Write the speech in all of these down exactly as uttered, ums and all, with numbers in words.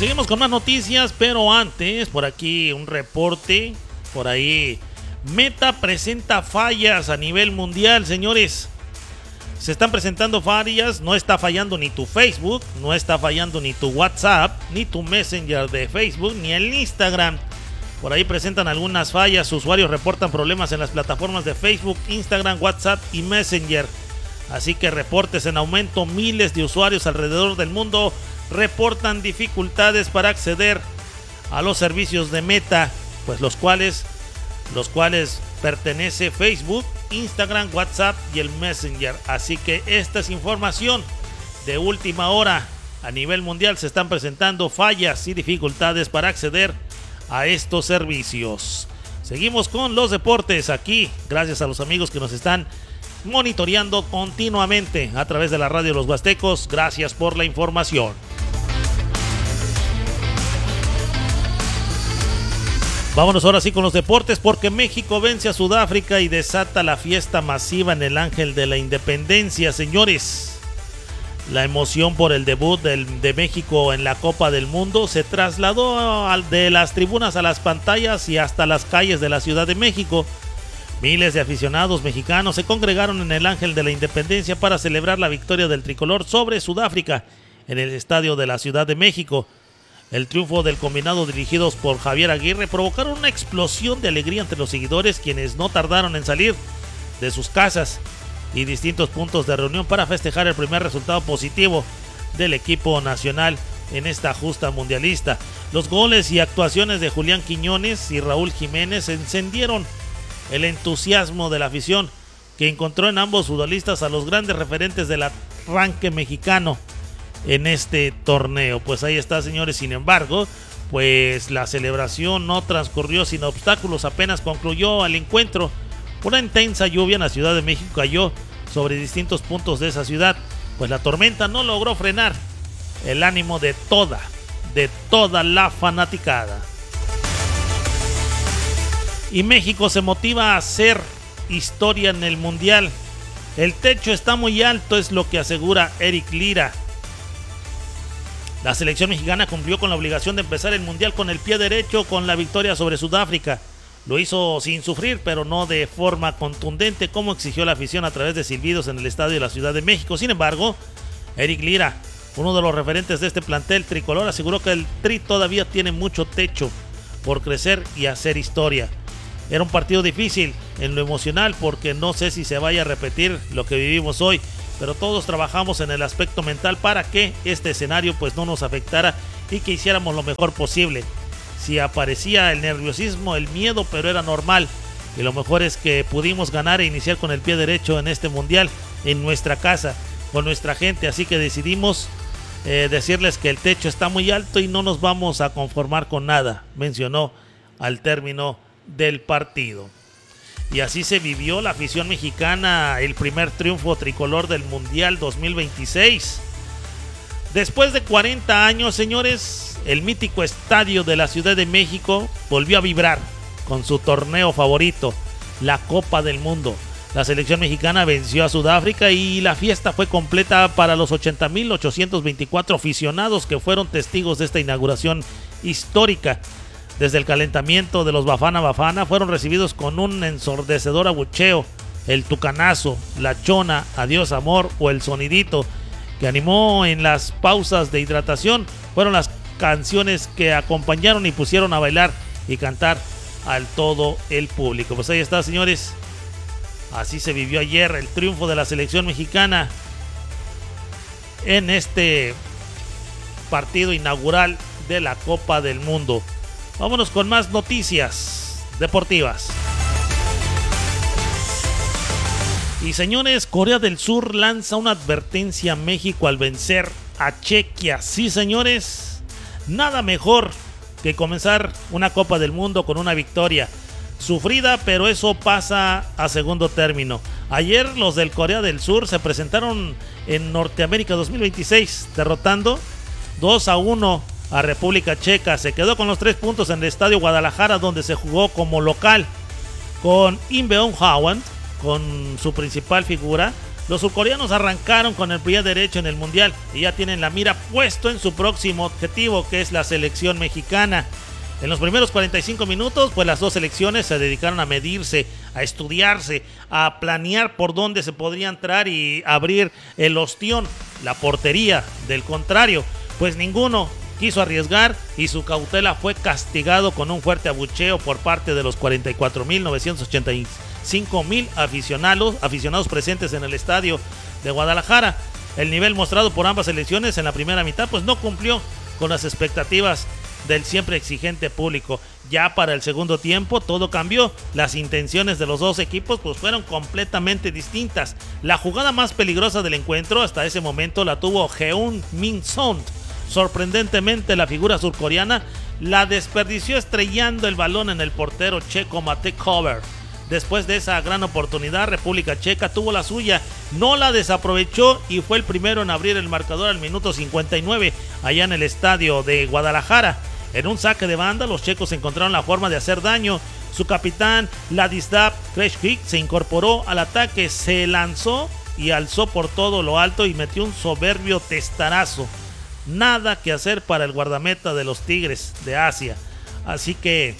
seguimos con más noticias, pero antes, por aquí un reporte, por ahí, Meta presenta fallas a nivel mundial, señores. Se están presentando fallas, no está fallando ni tu Facebook, no está fallando ni tu WhatsApp, ni tu Messenger de Facebook, ni el Instagram. Por ahí presentan algunas fallas, usuarios reportan problemas en las plataformas de Facebook, Instagram, WhatsApp y Messenger. Así que reportes en aumento, miles de usuarios alrededor del mundo reportan dificultades para acceder a los servicios de Meta, pues los cuales, los cuales pertenece Facebook, Instagram, WhatsApp y el Messenger. Así que esta es información de última hora. A nivel mundial se están presentando fallas y dificultades para acceder a estos servicios. Seguimos con los deportes aquí, gracias a los amigos que nos están monitoreando continuamente a través de la radio Los Huastecos. Gracias por la información. Vámonos ahora sí con los deportes, porque México vence a Sudáfrica y desata la fiesta masiva en el Ángel de la Independencia, señores. La emoción por el debut del, de México en la Copa del Mundo se trasladó al, de las tribunas a las pantallas y hasta las calles de la Ciudad de México. Miles de aficionados mexicanos se congregaron en el Ángel de la Independencia para celebrar la victoria del tricolor sobre Sudáfrica en el estadio de la Ciudad de México. El triunfo del combinado dirigidos por Javier Aguirre provocaron una explosión de alegría entre los seguidores, quienes no tardaron en salir de sus casas y distintos puntos de reunión para festejar el primer resultado positivo del equipo nacional en esta justa mundialista. Los goles y actuaciones de Julián Quiñones y Raúl Jiménez encendieron el entusiasmo de la afición, que encontró en ambos futbolistas a los grandes referentes del arranque mexicano en este torneo. Pues ahí está, señores. Sin embargo, pues la celebración no transcurrió sin obstáculos. Apenas concluyó el encuentro, una intensa lluvia en la Ciudad de México cayó sobre distintos puntos de esa ciudad, pues la tormenta no logró frenar el ánimo de toda, de toda la fanaticada. Y México se motiva a hacer historia en el Mundial. El techo está muy alto, es lo que asegura Eric Lira. La selección mexicana cumplió con la obligación de empezar el Mundial con el pie derecho con la victoria sobre Sudáfrica. Lo hizo sin sufrir, pero no de forma contundente como exigió la afición a través de silbidos en el estadio de la Ciudad de México. Sin embargo, Eric Lira, uno de los referentes de este plantel tricolor, aseguró que el Tri todavía tiene mucho techo por crecer y hacer historia. Era un partido difícil en lo emocional, porque no sé si se vaya a repetir lo que vivimos hoy, pero todos trabajamos en el aspecto mental para que este escenario pues no nos afectara y que hiciéramos lo mejor posible. Si aparecía el nerviosismo, el miedo, pero era normal, y lo mejor es que pudimos ganar e iniciar con el pie derecho en este mundial, en nuestra casa, con nuestra gente, así que decidimos eh, decirles que el techo está muy alto y no nos vamos a conformar con nada, mencionó al término del partido. Y así se vivió la afición mexicana el primer triunfo tricolor del Mundial dos mil veintiséis. Después de cuarenta años, señores, el mítico estadio de la Ciudad de México volvió a vibrar con su torneo favorito, la Copa del Mundo. La selección mexicana venció a Sudáfrica y la fiesta fue completa para los ochenta mil ochocientos veinticuatro aficionados que fueron testigos de esta inauguración histórica. Desde el calentamiento de los Bafana Bafana fueron recibidos con un ensordecedor abucheo, el tucanazo, la chona, adiós amor o el sonidito, que animó en las pausas de hidratación. Fueron las canciones que acompañaron y pusieron a bailar y cantar al todo el público. Pues ahí está, señores. Así se vivió ayer el triunfo de la selección mexicana en este partido inaugural de la Copa del Mundo. Vámonos con más noticias deportivas. Y señores, Corea del Sur lanza una advertencia a México al vencer a Chequia. Sí, señores, nada mejor que comenzar una Copa del Mundo con una victoria sufrida, pero eso pasa a segundo término. Ayer los del Corea del Sur se presentaron en Norteamérica dos mil veintiséis, derrotando dos a uno a República Checa. Se quedó con los tres puntos en el Estadio Guadalajara, donde se jugó como local, con Inbeon Hwang con su principal figura, Los surcoreanos arrancaron con el pie derecho en el Mundial y ya tienen la mira puesto en su próximo objetivo, que es la selección mexicana. En los primeros cuarenta y cinco minutos, pues las dos selecciones se dedicaron a medirse, a estudiarse, a planear por dónde se podría entrar y abrir el ostión, la portería del contrario. Pues ninguno quiso arriesgar y su cautela fue castigado con un fuerte abucheo por parte de los cuarenta y cuatro mil novecientos ochenta y cinco mil aficionados, aficionados presentes en el estadio de Guadalajara. El nivel mostrado por ambas selecciones en la primera mitad pues no cumplió con las expectativas del siempre exigente público. Ya para el segundo tiempo todo cambió. Las intenciones de los dos equipos pues fueron completamente distintas. La jugada más peligrosa del encuentro hasta ese momento la tuvo Heung Min Son. Sorprendentemente, la figura surcoreana la desperdició estrellando el balón en el portero checo Matej Kovar. Después de esa gran oportunidad, República Checa tuvo la suya, no la desaprovechó y fue el primero en abrir el marcador al minuto cincuenta y nueve allá en el estadio de Guadalajara. En un saque de banda, los checos encontraron la forma de hacer daño. Su capitán, Ladislav Krejcik, se incorporó al ataque, se lanzó y alzó por todo lo alto y metió un soberbio testarazo. Nada que hacer para el guardameta de los Tigres de Asia. Así que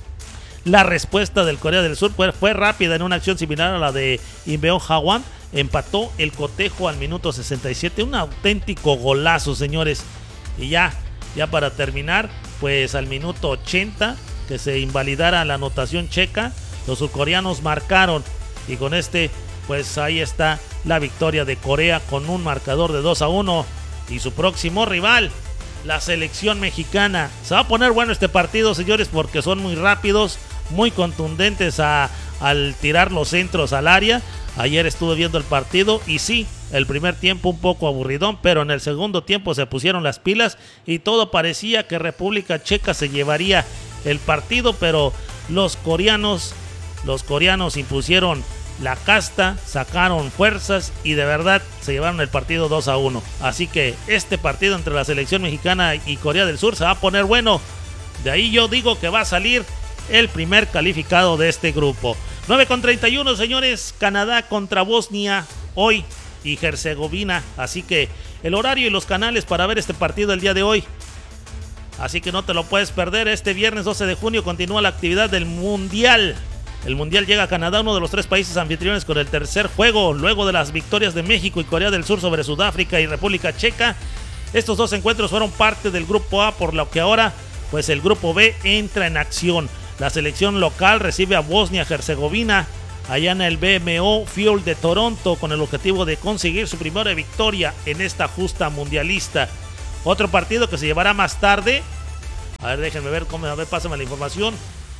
la respuesta del Corea del Sur fue, fue rápida en una acción similar a la de Inbeon Hwang. Empató el cotejo al minuto sesenta y siete. Un auténtico golazo, señores. Y ya, ya para terminar, pues al minuto ochenta, que se invalidara la anotación checa, los surcoreanos marcaron. Y con este, pues ahí está la victoria de Corea con un marcador de dos a uno. Y su próximo rival, la selección mexicana. Se va a poner bueno este partido, señores, porque son muy rápidos, muy contundentes a, al tirar los centros al área. Ayer estuve viendo el partido y sí, el primer tiempo un poco aburridón, pero en el segundo tiempo se pusieron las pilas y todo parecía que República Checa se llevaría el partido, pero los coreanos, los coreanos impusieron la casta, sacaron fuerzas y de verdad se llevaron el partido dos a uno. Así que este partido entre la selección mexicana y Corea del Sur se va a poner bueno. De ahí yo digo que va a salir el primer calificado de este grupo. nueve con treinta y uno, señores. Canadá contra Bosnia hoy y Herzegovina. Así que el horario y los canales para ver este partido el día de hoy. Así que no te lo puedes perder. Este viernes doce de junio continúa la actividad del Mundial. El Mundial llega a Canadá, uno de los tres países anfitriones, con el tercer juego, luego de las victorias de México y Corea del Sur sobre Sudáfrica y República Checa. Estos dos encuentros fueron parte del Grupo A, por lo que ahora pues el Grupo B entra en acción. La selección local recibe a Bosnia-Herzegovina allá en el B M O Field de Toronto con el objetivo de conseguir su primera victoria en esta justa mundialista. Otro partido que se llevará más tarde. A ver, déjenme ver cómo, a ver, pásame la información.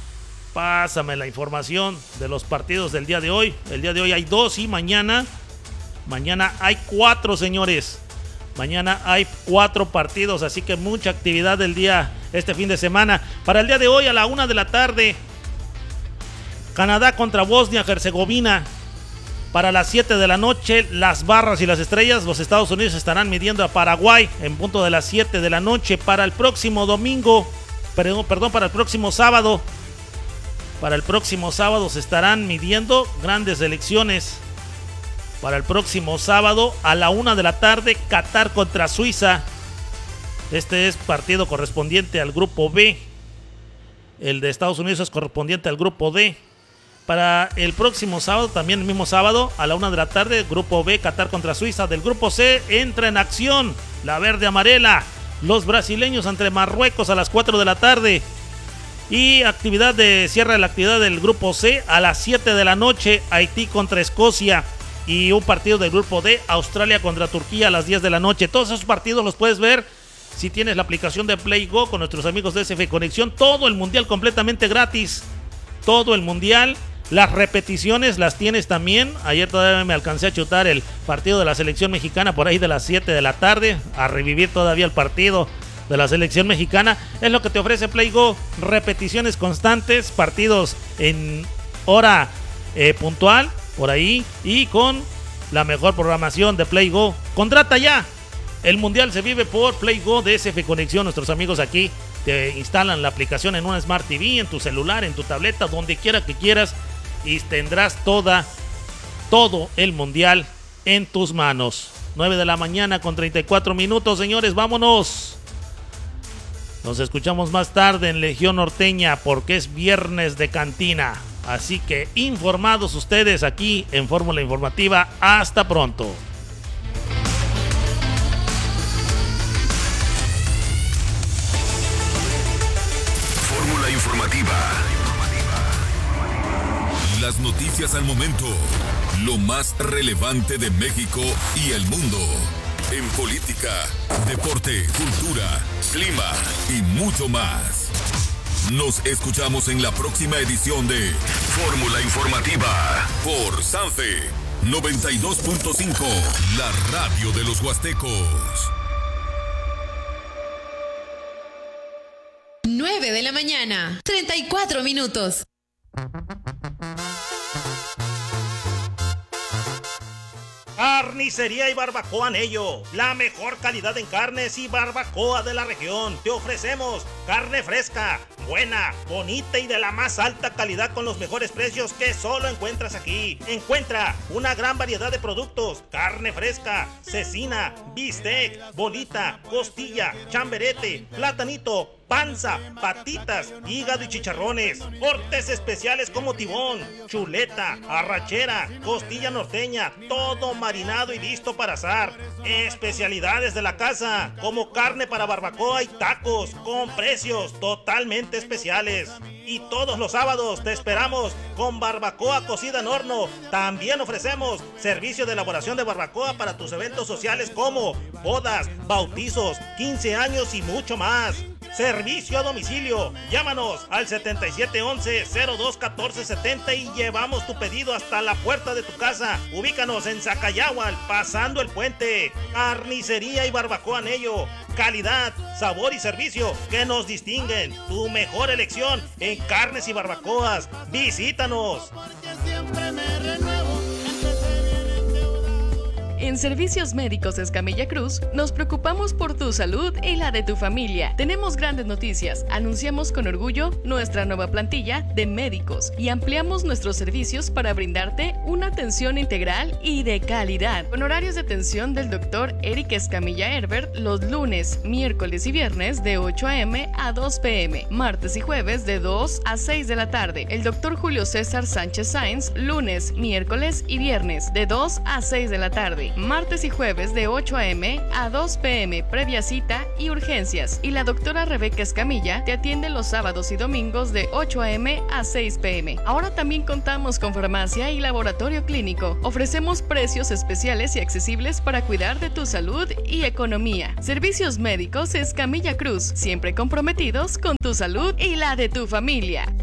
Pásame la información de los partidos del día de hoy. El día de hoy hay dos y mañana, mañana hay cuatro, señores. Mañana hay cuatro partidos, así que mucha actividad del día, este fin de semana. Para el día de hoy a la una de la tarde, Canadá contra Bosnia-Herzegovina. Para las siete de la noche, las barras y las estrellas, los Estados Unidos estarán midiendo a Paraguay en punto de las siete de la noche. Para el próximo domingo, perdón, perdón para el próximo sábado, Para el próximo sábado se estarán midiendo grandes elecciones. Para el próximo sábado a la una de la tarde, Qatar contra Suiza. Este es partido correspondiente al grupo B. El de Estados Unidos es correspondiente al grupo D. Para el próximo sábado, también el mismo sábado, a la una de la tarde, grupo B, Qatar contra Suiza. Del grupo C entra en acción la verde amarela. Los brasileños ante Marruecos a las cuatro de la tarde. Y actividad de cierre de la actividad del grupo C a las siete de la noche, Haití contra Escocia. Y un partido del grupo D, Australia contra Turquía a las diez de la noche. Todos esos partidos los puedes ver si tienes la aplicación de PlayGo con nuestros amigos de S F Conexión. Todo el mundial completamente gratis. Todo el mundial. Las repeticiones las tienes también. Ayer todavía me alcancé a chutar el partido de la selección mexicana por ahí de las siete de la tarde. A revivir todavía el partido de la selección mexicana. Es lo que te ofrece PlayGo. Repeticiones constantes, partidos en hora eh, puntual por ahí y con la mejor programación de PlayGo. Contrata ya. El mundial se vive por PlayGo de S F Conexión. Nuestros amigos aquí te instalan la aplicación en una Smart T V, en tu celular, en tu tableta, donde quiera que quieras, y tendrás toda todo el mundial en tus manos. nueve de la mañana con treinta y cuatro minutos, señores, vámonos. Nos escuchamos más tarde en Legión Norteña porque es viernes de cantina. Así que informados ustedes aquí en Fórmula Informativa. Hasta pronto. Fórmula Informativa. Las noticias al momento. Lo más relevante de México y el mundo. En política, deporte, cultura, clima y mucho más. Nos escuchamos en la próxima edición de Fórmula Informativa por Sanfe noventa y dos punto cinco, la radio de los huastecos. nueve de la mañana, treinta y cuatro minutos. Carnicería y Barbacoa Anello, la mejor calidad en carnes y barbacoa de la región. Te ofrecemos carne fresca, buena, bonita y de la más alta calidad con los mejores precios que solo encuentras aquí. Encuentra una gran variedad de productos: carne fresca, cecina, bistec, bolita, costilla, chamberete, platanito, panza, patitas, hígado y chicharrones, cortes especiales como tibón, chuleta, arrachera, costilla norteña, todo marinado y listo para asar. Especialidades de la casa, como carne para barbacoa y tacos, con precios totalmente especiales. Y todos los sábados te esperamos con barbacoa cocida en horno. También ofrecemos servicio de elaboración de barbacoa para tus eventos sociales como bodas, bautizos, quince años y mucho más. Servicio a domicilio. Llámanos al setenta y siete once, cero dos catorce setenta y llevamos tu pedido hasta la puerta de tu casa. Ubícanos en Zacayahual, pasando el puente. Carnicería y Barbacoa Anello. Calidad, sabor y servicio que nos distinguen. Tu mejor elección en carnes y barbacoas. Visítanos. Siempre me renuevo. En Servicios Médicos Escamilla Cruz, nos preocupamos por tu salud y la de tu familia. Tenemos grandes noticias. Anunciamos con orgullo nuestra nueva plantilla de médicos y ampliamos nuestros servicios para brindarte una atención integral y de calidad. Con horarios de atención del doctor Eric Escamilla Herbert los lunes, miércoles y viernes de ocho a eme a dos pe eme, martes y jueves de dos a seis de la tarde. El doctor Julio César Sánchez Sáenz, lunes, miércoles y viernes de dos a seis de la tarde. Martes y jueves de ocho a eme a dos pe eme, previa cita y urgencias. Y la doctora Rebeca Escamilla te atiende los sábados y domingos de ocho a eme a seis pe eme. Ahora también contamos con farmacia y laboratorio clínico. Ofrecemos precios especiales y accesibles para cuidar de tu salud y economía. Servicios Médicos Escamilla Cruz, siempre comprometidos con tu salud y la de tu familia.